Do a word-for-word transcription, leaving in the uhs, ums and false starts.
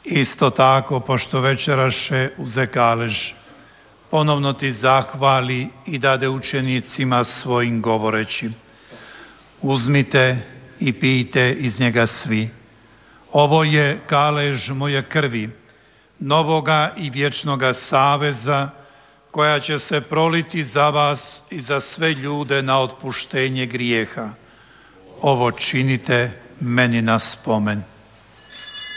Isto tako, pošto večeraše uze kalež, ponovno ti zahvali i dade učenicima svojim govoreći: uzmite i pijte iz njega svi. Ovo je kalež moje krvi, novoga i vječnoga saveza, koja će se proliti za vas i za sve ljude na otpuštenje grijeha. Ovo činite meni na spomen.